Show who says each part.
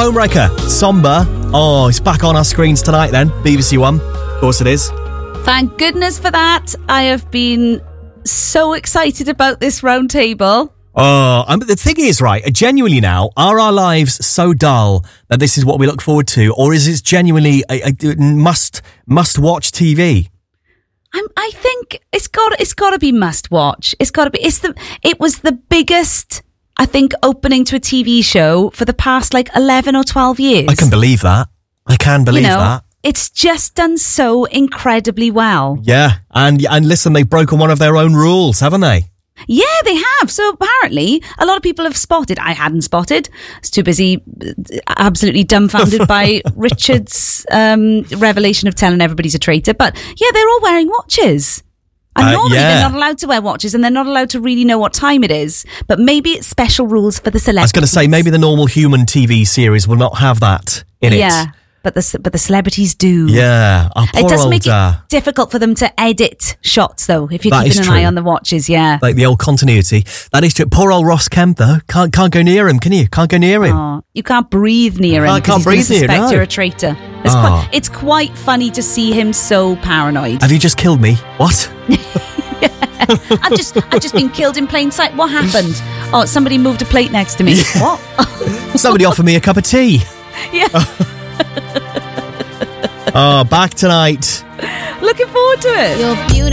Speaker 1: Homewrecker, Somber. Oh, it's back on our screens tonight then. BBC One. Of course it is.
Speaker 2: Thank goodness for that. I have been so excited about this round table.
Speaker 1: Oh, the thing is, right, genuinely now, are our lives so dull that this is what we look forward to? Or is it genuinely a must-watch TV?
Speaker 2: I think it's got to be must watch. It was the biggest, I think, opening to a TV show for the past 11 or 12 years.
Speaker 1: I can believe that. That.
Speaker 2: It's just done so incredibly well.
Speaker 1: Yeah, and listen, they've broken one of their own rules, haven't they?
Speaker 2: Yeah, they have. So apparently, a lot of people have spotted. I hadn't spotted. I was too busy, absolutely dumbfounded by Richard's revelation of telling everybody's a traitor. But yeah, they're all wearing watches. And normally they're not allowed to wear watches, and they're not allowed to really know what time it is. But maybe it's special rules for the celebrities.
Speaker 1: I was going to say, maybe the normal human TV series will not have that in it.
Speaker 2: Yeah. But the celebrities do.
Speaker 1: Yeah.
Speaker 2: It does make it difficult for them to edit shots, though, if you're keeping an eye on the watches, yeah.
Speaker 1: Like the old continuity. That is true. Poor old Ross Kemp, though. Can't go near him, can you? Can't go near him.
Speaker 2: Oh, you can't breathe near him.
Speaker 1: I can't breathe near him,
Speaker 2: suspect you're a traitor. It's quite funny to see him so paranoid.
Speaker 1: Have you just killed me? What?
Speaker 2: I've just been killed in plain sight. What happened? Oh, somebody moved a plate next to me. What?
Speaker 1: Somebody offered me a cup of tea.
Speaker 2: Yeah.
Speaker 1: Oh, back tonight.
Speaker 2: Looking forward to it.
Speaker 3: You're beautiful.